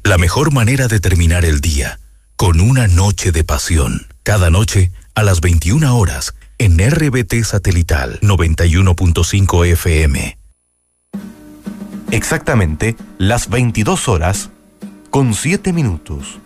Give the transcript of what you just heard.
La mejor manera de terminar el día, con una noche de pasión. Cada noche, a las 21 horas, en RBT Satelital 91.5 FM. Exactamente las 22 horas con 7 minutos.